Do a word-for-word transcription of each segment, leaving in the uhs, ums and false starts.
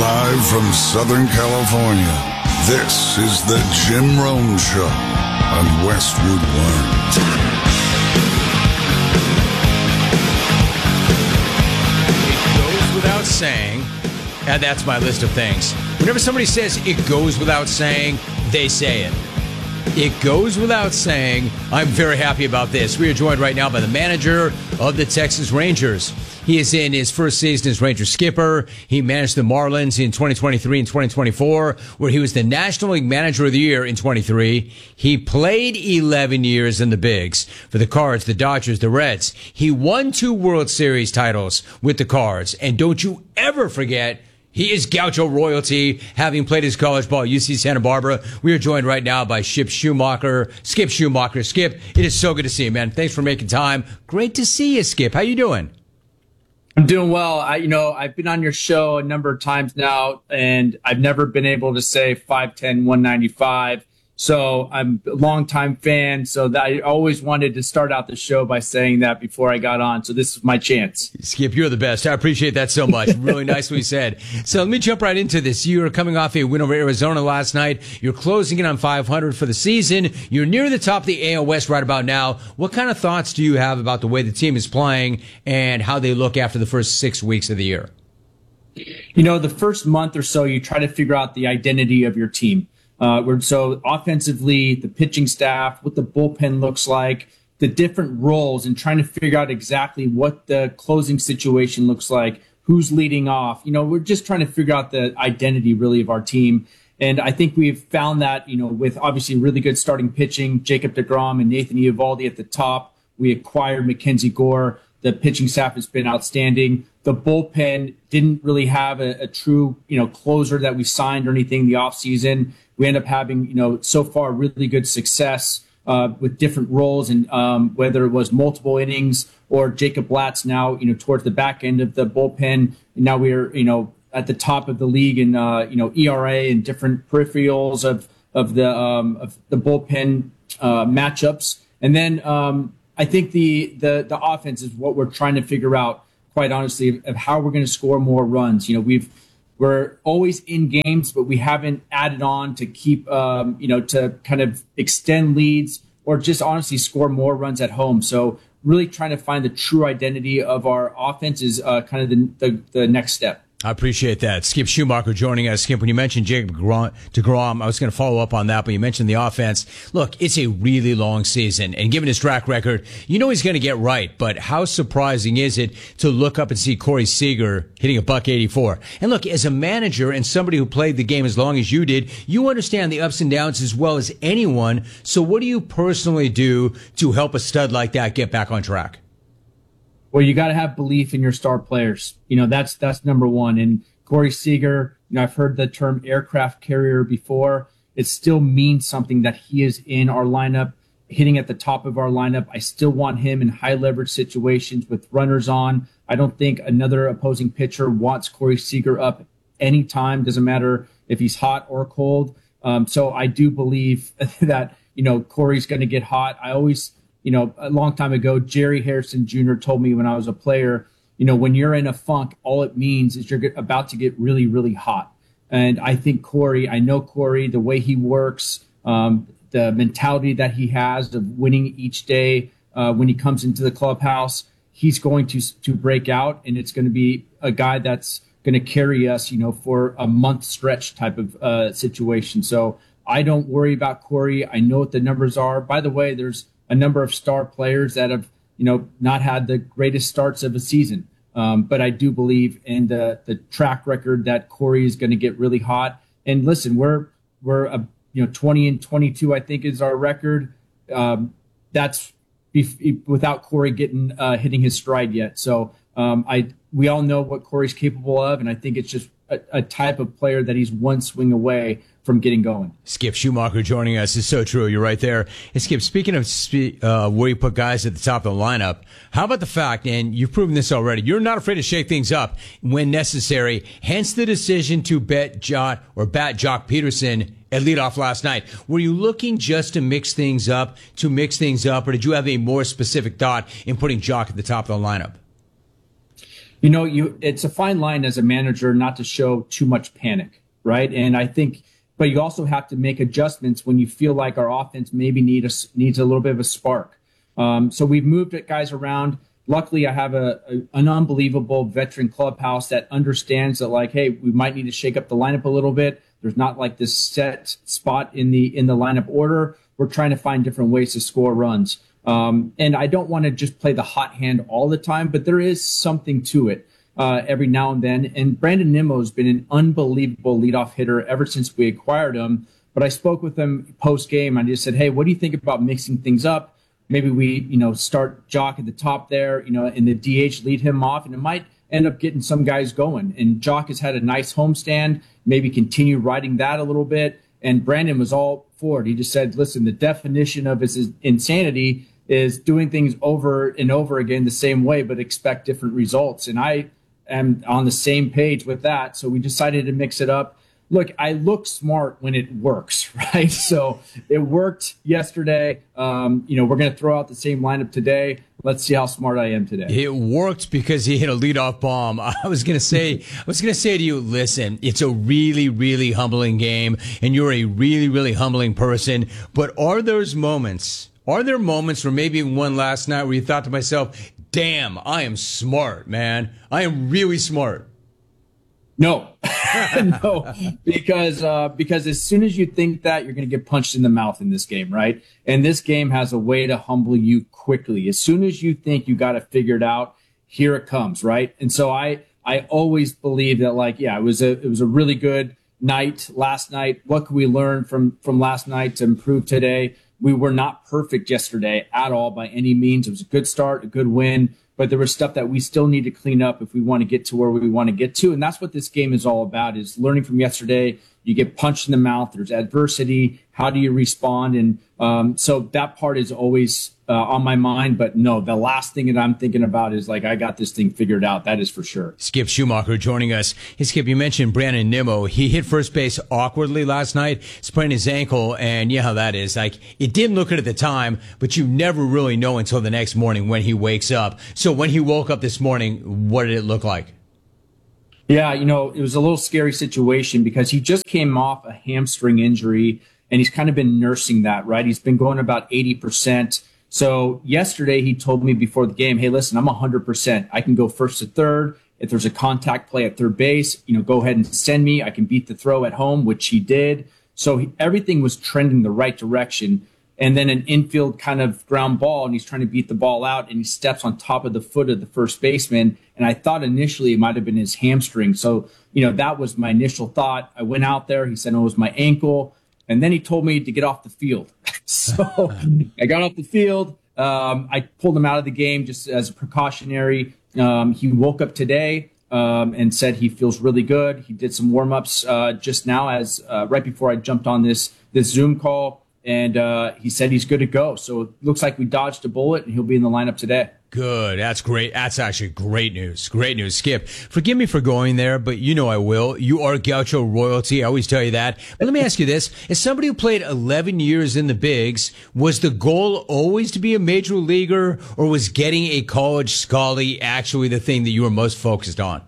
Live from Southern California, this is the Jim Rome Show on Westwood One. It goes without saying, and that's my list of things. Whenever somebody says it goes without saying, they say it. It goes without saying, I'm very happy about this. We are joined right now by the manager of the Texas Rangers. He is in his first season as Ranger skipper. He managed the Marlins in twenty twenty-three and twenty twenty-four, where he was the National League Manager of the Year in twenty-three. He played eleven years in the Bigs for the Cards, the Dodgers, the Reds. He won two World Series titles with the Cards. And don't you ever forget, he is Gaucho royalty, having played his college ball at U C Santa Barbara. We are joined right now by Skip Schumacher. Skip Schumacher. Skip, it is so good to see you, man. Thanks for making time. Great to see you, Skip. How you doing? I'm doing well. I, you know, I've been on your show a number of times now, and I've never been able to say five ten, one ninety-five. So I'm a longtime fan. So that I always wanted to start out the show by saying that before I got on. So this is my chance. Skip, you're the best. I appreciate that so much. Really nicely said. So let me jump right into this. You are coming off a win over Arizona last night. You're closing in on five hundred for the season. You're near the top of the A L West right about now. What kind of thoughts do you have about the way the team is playing and how they look after the first six weeks of the year? You know, the first month or so, you try to figure out the identity of your team. Uh, we're, so offensively, the pitching staff, what the bullpen looks like, the different roles, and trying to figure out exactly what the closing situation looks like, who's leading off. You know, we're just trying to figure out the identity really of our team. And I think we've found that, you know, with obviously really good starting pitching, Jacob deGrom and Nathan Eovaldi at the top. We acquired Mackenzie Gore. The pitching staff has been outstanding. The bullpen didn't really have a, a true, you know, closer that we signed or anything in the offseason. We end up having, you know, so far really good success uh, with different roles, and um, whether it was multiple innings or Jacob Latz now, you know, towards the back end of the bullpen. And now we're, you know, at the top of the league in, uh, you know, E R A and different peripherals of of the um, of the bullpen uh, matchups. And then um, I think the the the offense is what we're trying to figure out, quite honestly, of, of how we're going to score more runs. You know, we've We're always in games, but we haven't added on to keep, um, you know, to kind of extend leads or just honestly score more runs at home. So really trying to find the true identity of our offense is uh, kind of the, the, the next step. I appreciate that. Skip Schumacher joining us. Skip, when you mentioned Jacob deGrom, I was going to follow up on that, but you mentioned the offense. Look, it's a really long season, and given his track record, you know he's going to get right, but how surprising is it to look up and see Corey Seager hitting a buck eighty-four? And look, as a manager and somebody who played the game as long as you did, you understand the ups and downs as well as anyone. So what do you personally do to help a stud like that get back on track? Well, you got to have belief in your star players. You know, that's that's number one. And Corey Seager, you know, I've heard the term aircraft carrier before. It still means something that he is in our lineup, hitting at the top of our lineup. I still want him in high leverage situations with runners on. I don't think another opposing pitcher wants Corey Seager up anytime. Doesn't matter if he's hot or cold. Um, so I do believe that, you know, Corey's going to get hot. I always... You know, a long time ago, Jerry Harrison Junior told me when I was a player, you know, when you're in a funk, all it means is you're about to get really, really hot. And I think Corey, I know Corey, the way he works, um, the mentality that he has of winning each day uh, when he comes into the clubhouse, he's going to to break out, and it's going to be a guy that's going to carry us, you know, for a month stretch type of uh, situation. So I don't worry about Corey. I know what the numbers are. By the way, there's a number of star players that have, you know, not had the greatest starts of a season. Um, but I do believe in the the track record that Corey is going to get really hot. And listen, we're we're a, you know, twenty and twenty-two, I think, is our record. Um, that's bef- without Corey getting uh, hitting his stride yet. So um, I we all know what Corey's capable of, and I think it's just a, a type of player that he's one swing away from getting going. Skip Schumacher joining us is so true. You're right there. And Skip, speaking of spe- uh, where you put guys at the top of the lineup, how about the fact, and you've proven this already, you're not afraid to shake things up when necessary, hence the decision to bet Jot or bat Jock Peterson at leadoff last night. Were you looking just to mix things up, to mix things up, or did you have a more specific thought in putting Jock at the top of the lineup? You know, you it's a fine line as a manager not to show too much panic, right? And I think, but you also have to make adjustments when you feel like our offense maybe need a, needs a little bit of a spark. Um, so we've moved it guys around. Luckily, I have a, a an unbelievable veteran clubhouse that understands that, like, hey, we might need to shake up the lineup a little bit. There's not like this set spot in the in the lineup order. We're trying to find different ways to score runs. Um, and I don't want to just play the hot hand all the time, but there is something to it uh, every now and then. And Brandon Nimmo has been an unbelievable leadoff hitter ever since we acquired him. But I spoke with him post game. I just said, hey, what do you think about mixing things up? Maybe we, you know, start Jock at the top there, you know, and the D H lead him off, and it might end up getting some guys going. And Jock has had a nice homestand, maybe continue riding that a little bit. And Brandon was all for it. He just said, listen, the definition of his insanity is doing things over and over again the same way, but expect different results. And I am on the same page with that. So we decided to mix it up. Look, I look smart when it works, right? So it worked yesterday. Um, you know, we're going to throw out the same lineup today. Let's see how smart I am today. It worked because he hit a leadoff bomb. I was going to say, I was going to say to you, listen, it's a really, really humbling game, and you're a really, really humbling person. But are those moments, are there moments, or maybe one last night, where you thought to myself, damn, I am smart, man. I am really smart. No, no, because uh, because as soon as you think that, you're going to get punched in the mouth in this game, right? And this game has a way to humble you quickly. As soon as you think you got it figured out, here it comes, right? And so I I always believe that, like, yeah, it was a it was a really good night last night. What could we learn from from last night to improve today? We were not perfect yesterday at all by any means. It was a good start, a good win. But there was stuff that we still need to clean up if we want to get to where we want to get to. And that's what this game is all about, is learning from yesterday. You get punched in the mouth. There's adversity. How do you respond? And um, so that part is always uh, on my mind. But no, the last thing that I'm thinking about is, like, I got this thing figured out. That is for sure. Skip Schumacher joining us. Hey, Skip, you mentioned Brandon Nimmo. He hit first base awkwardly last night, sprained his ankle, and you know how that is. Like, it didn't look it at the time, but you never really know until the next morning when he wakes up. So when he woke up this morning, what did it look like? Yeah, you know, it was a little scary situation because he just came off a hamstring injury, and he's kind of been nursing that, right? He's been going about eighty percent. So yesterday he told me before the game, hey, listen, I'm one hundred percent. I can go first to third. If there's a contact play at third base, you know, go ahead and send me. I can beat the throw at home, which he did. So he, everything was trending the right direction. And then an infield kind of ground ball, and he's trying to beat the ball out, and he steps on top of the foot of the first baseman. And I thought initially it might have been his hamstring. So, you know, that was my initial thought. I went out there. He said, oh, it was my ankle. And then he told me to get off the field. So I got off the field. Um, I pulled him out of the game just as a precautionary. Um, he woke up today um, and said he feels really good. He did some warm-ups uh, just now as uh, right before I jumped on this this Zoom call. And uh, he said he's good to go. So it looks like we dodged a bullet, and he'll be in the lineup today. Good. That's great. That's actually great news. Great news. Skip, forgive me for going there, but you know I will. You are Gaucho royalty. I always tell you that. But let me ask you this. As somebody who played eleven years in the bigs, was the goal always to be a major leaguer, or was getting a college scholarship actually the thing that you were most focused on?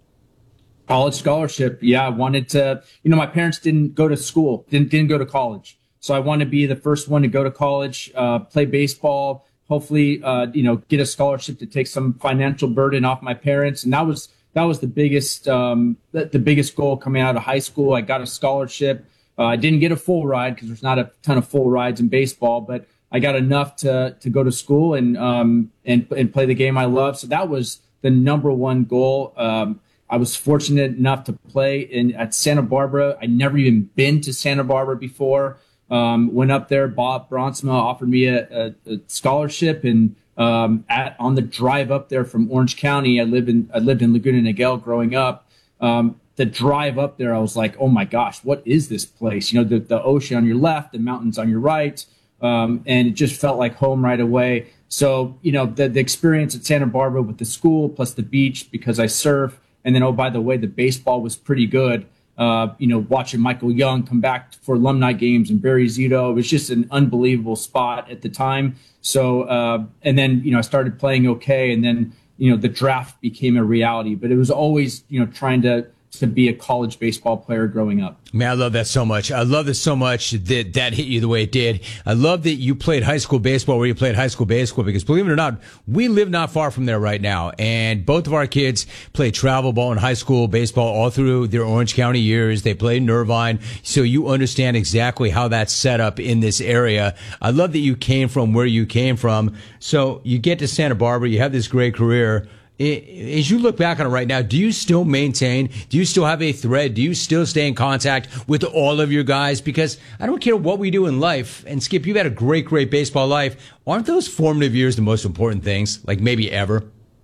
College scholarship. Yeah, I wanted to, you know, my parents didn't go to school, didn't, didn't go to college. So I want to be the first one to go to college, uh, play baseball, hopefully, uh, you know, get a scholarship to take some financial burden off my parents. And that was that was the biggest um, the, the biggest goal coming out of high school. I got a scholarship. Uh, I didn't get a full ride because there's not a ton of full rides in baseball, but I got enough to to go to school and um, and and play the game I love. So that was the number one goal. Um, I was fortunate enough to play in at Santa Barbara. I'd never even been to Santa Barbara before. Um, went up there. Bob Bronsma offered me a, a, a scholarship, and um, at, on the drive up there from Orange County, I lived in I lived in Laguna Niguel growing up. Um, the drive up there, I was like, oh my gosh, what is this place? You know, the, the ocean on your left, the mountains on your right, um, and it just felt like home right away. So, you know, the, the experience at Santa Barbara with the school plus the beach because I surf, and then oh by the way, the baseball was pretty good. Uh, you know, watching Michael Young come back for alumni games and Barry Zito. It was just an unbelievable spot at the time. So, uh, and then, you know, I started playing okay. And then you know, the draft became a reality. But it was always, you know, trying to to be a college baseball player growing up. Man, I love that so much. I love this so much that that hit you the way it did. I love that you played high school baseball where you played high school baseball, because believe it or not, we live not far from there right now. And both of our kids played travel ball and high school baseball all through their Orange County years. They played in Irvine. So you understand exactly how that's set up in this area. I love that you came from where you came from. So you get to Santa Barbara, you have this great career. As you look back on it right now, do you still maintain, do you still have a thread? Do you still stay in contact with all of your guys? Because I don't care what we do in life, and Skip, you've had a great, great baseball life. Aren't those formative years the most important things, like maybe ever?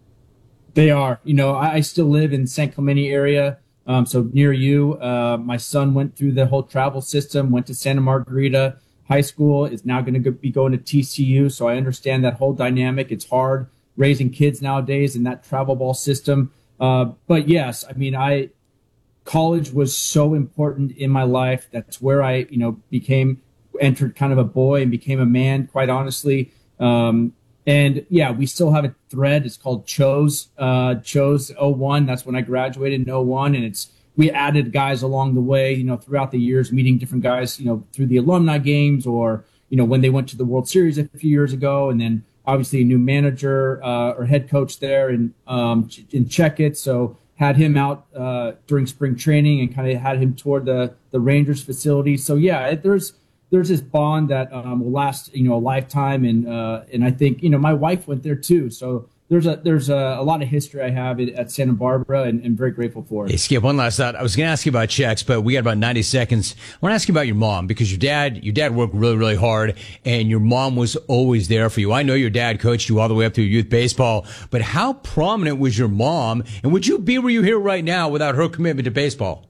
They are. You know, I, I still live in San Clemente area, um, so near you. Uh, my son went through the whole travel system, went to Santa Margarita High School, is now going to be going to T C U, so I understand that whole dynamic. It's hard raising kids nowadays in that travel ball system. Uh, but yes, I mean, I, college was so important in my life. That's where I, you know, became, entered kind of a boy and became a man, quite honestly. Um, and yeah, we still have a thread. It's called Chose, uh, Chose oh one. That's when I graduated in oh one. And it's, we added guys along the way, you know, throughout the years, meeting different guys, you know, through the alumni games, or, you know, when they went to the World Series a few years ago, and then obviously a new manager uh, or head coach there in um, in Checkett, so had him out uh, during spring training and kind of had him toward the the Rangers facility. So yeah, there's there's this bond that um, will last, you know, a lifetime, and uh, and I think, you know, my wife went there too, so there's a there's a, a lot of history I have at Santa Barbara, and, and very grateful for it. Hey, Skip, one last thought. I was going to ask you about checks, but we got about ninety seconds. I want to ask you about your mom, because your dad your dad worked really, really hard, and your mom was always there for you. I know your dad coached you all the way up through youth baseball, but how prominent was your mom, and would you be where you're here right now without her commitment to baseball?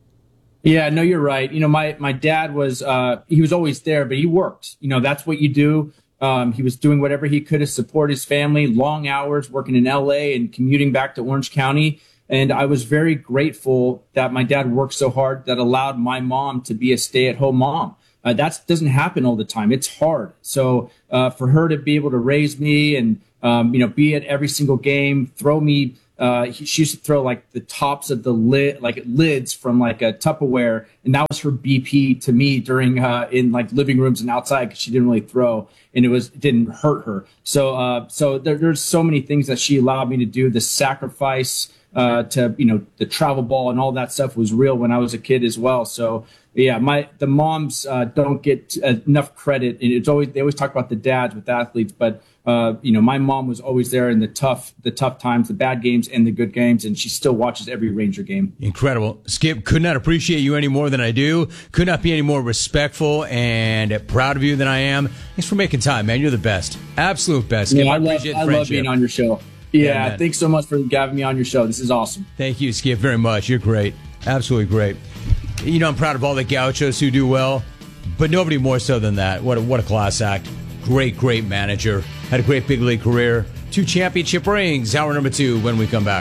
Yeah, no, you're right. You know, my, my dad was, uh, he was always there, but he worked. You know, that's what you do. Um, he was doing whatever he could to support his family, long hours, working in L A and commuting back to Orange County. And I was very grateful that my dad worked so hard that allowed my mom to be a stay-at-home mom. Uh, that doesn't happen all the time. It's hard. So uh, for her to be able to raise me and, um, you know, be at every single game, throw me, uh, she used to throw like the tops of the lid, like lids from like a Tupperware. And that was her B P to me during, uh, in like living rooms and outside, because she didn't really throw, and it was, it didn't hurt her. So, uh, so there, there's so many things that she allowed me to do. The sacrifice, uh, to, you know, the travel ball and all that stuff was real when I was a kid as well. So yeah, my, the moms, uh, don't get enough credit. And it's always, they always talk about the dads with athletes, but, uh, you know, my mom was always there in the tough, the tough times, the bad games and the good games. And she still watches every Ranger game. Incredible. Skip, could not appreciate you any more than I do. Could not be any more respectful and proud of you than I am. Thanks for making time, man. You're the best. Absolute best. Skip, yeah, I, I love, appreciate the I friendship. love being on your show. Yeah, yeah, thanks so much for having me on your show. This is awesome. Thank you, Skip, very much. You're great. Absolutely great. You know, I'm proud of all the gauchos who do well, but nobody more so than that. What a, what a class act. Great, great manager. Had a great big league career. Two championship rings. Hour number two when we come back.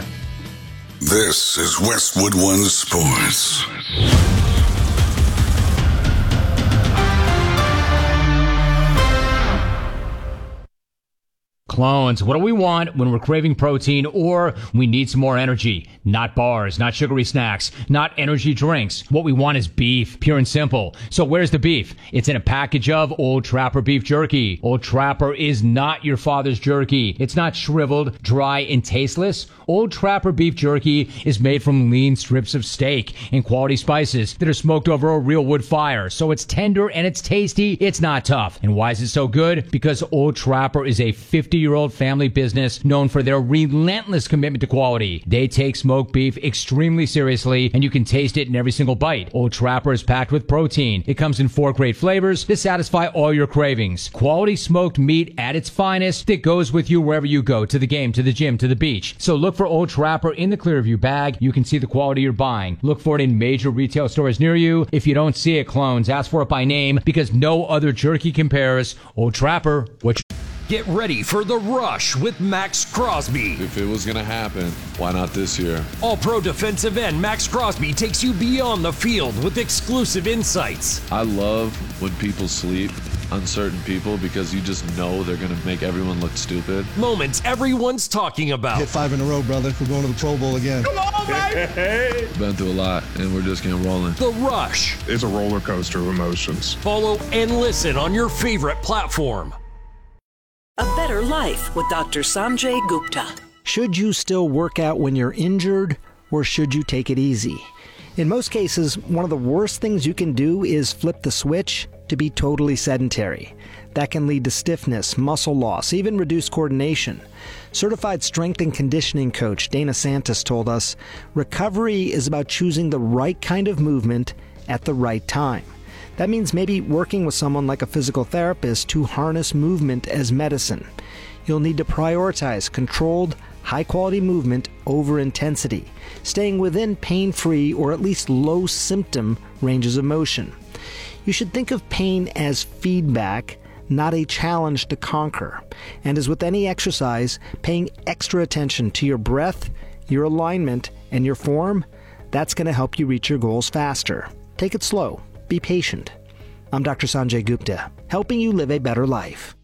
This is Westwood One Sports. Clones, what do we want when we're craving protein or we need some more energy? Not bars, not sugary snacks, not energy drinks. What we want is beef, pure and simple. So where's the beef? It's in a package of Old Trapper beef jerky. Old Trapper is not your father's jerky. It's not shriveled, dry, and tasteless. Old Trapper beef jerky is made from lean strips of steak and quality spices that are smoked over a real wood fire. So it's tender and it's tasty. It's not tough. And why is it so good? Because Old Trapper is a fifty-year-old family business known for their relentless commitment to quality. They take smoked beef extremely seriously, and you can taste it in every single bite. Old Trapper is packed with protein. It comes in four great flavors to satisfy all your cravings. Quality smoked meat at its finest that goes with you wherever you go, to the game, to the gym, to the beach. So look for Old Trapper in the Clearview bag. You can see the quality you're buying. Look for it in major retail stores near you. If you don't see it, clones, ask for it by name, because no other jerky compares. Old Trapper, what you Get ready for The Rush with Max Crosby. If it was going to happen, why not this year? All-Pro defensive end Max Crosby takes you beyond the field with exclusive insights. I love when people sleep uncertain people because you just know they're going to make everyone look stupid. Moments everyone's talking about. Hit five in a row, brother. We're going to the Pro Bowl again. Come on, baby! Been through a lot, and we're just getting rolling. The Rush. It's a roller coaster of emotions. Follow and listen on your favorite platform. A Better Life with Doctor Sanjay Gupta. Should you still work out when you're injured, or should you take it easy? In most cases, one of the worst things you can do is flip the switch to be totally sedentary. That can lead to stiffness, muscle loss, even reduced coordination. Certified strength and conditioning coach Dana Santos told us, recovery is about choosing the right kind of movement at the right time. That means maybe working with someone like a physical therapist to harness movement as medicine. You'll need to prioritize controlled, high-quality movement over intensity, staying within pain-free or at least low-symptom ranges of motion. You should think of pain as feedback, not a challenge to conquer. And as with any exercise, paying extra attention to your breath, your alignment, and your form, that's going to help you reach your goals faster. Take it slow. Be patient. I'm Doctor Sanjay Gupta, helping you live a better life.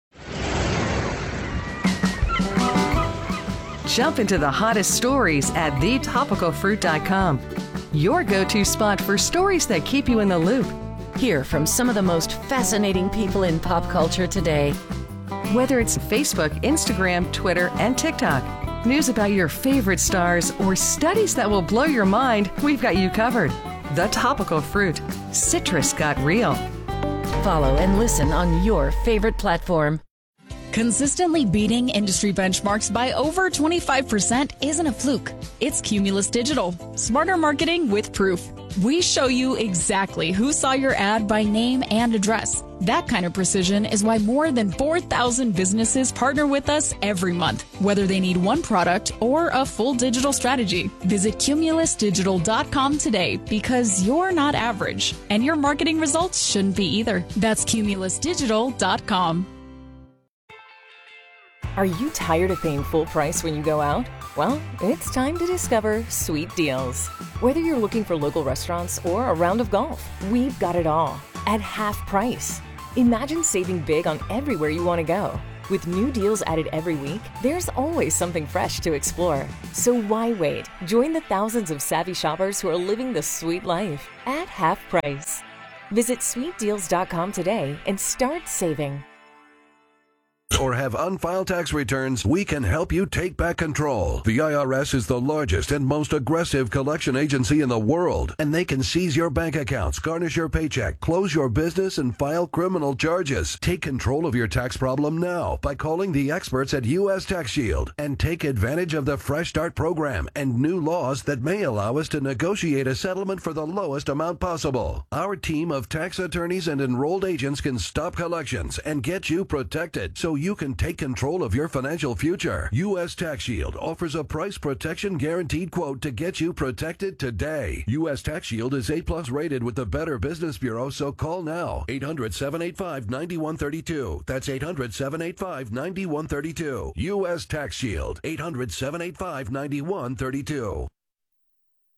Jump into the hottest stories at the topical fruit dot com. Your go-to spot for stories that keep you in the loop. Hear from some of the most fascinating people in pop culture today. Whether it's Facebook, Instagram, Twitter, and TikTok, news about your favorite stars, or studies that will blow your mind, we've got you covered. The Topical Fruit. Citrus got real. Follow and listen on your favorite platform. Consistently beating industry benchmarks by over twenty-five percent isn't a fluke. It's Cumulus Digital. Smarter marketing with proof. We show you exactly who saw your ad by name and address. That kind of precision is why more than four thousand businesses partner with us every month, whether they need one product or a full digital strategy. Visit cumulus digital dot com today because you're not average, and your marketing results shouldn't be either. That's cumulus digital dot com. Are you tired of paying full price when you go out? Well, it's time to discover Sweet Deals. Whether you're looking for local restaurants or a round of golf, we've got it all at half price. Imagine saving big on everywhere you want to go. With new deals added every week, there's always something fresh to explore. So why wait? Join the thousands of savvy shoppers who are living the sweet life at half price. Visit sweet deals dot com today and start saving. Or have unfiled tax returns, we can help you take back control. The I R S is the largest and most aggressive collection agency in the world, and they can seize your bank accounts, garnish your paycheck, close your business, and file criminal charges. Take control of your tax problem now by calling the experts at U S Tax Shield and take advantage of the Fresh Start program and new laws that may allow us to negotiate a settlement for the lowest amount possible. Our team of tax attorneys and enrolled agents can stop collections and get you protected so you can take control of your financial future. U S Tax Shield offers a price protection guaranteed quote to get you protected today. U S Tax Shield is A plus rated with the Better Business Bureau, so call now. eight hundred, seven eight five, nine one three two. That's eight hundred, seven eight five, nine one three two. U S Tax Shield. eight hundred, seven eight five, nine one three two.